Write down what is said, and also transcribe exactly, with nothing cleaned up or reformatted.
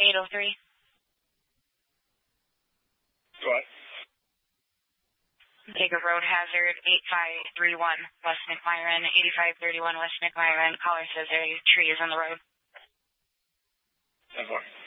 eight oh three. What? Take a road hazard, eight five three one West McMyron, eighty-five thirty-one West McMyron. Caller says a tree is on the road. ten four.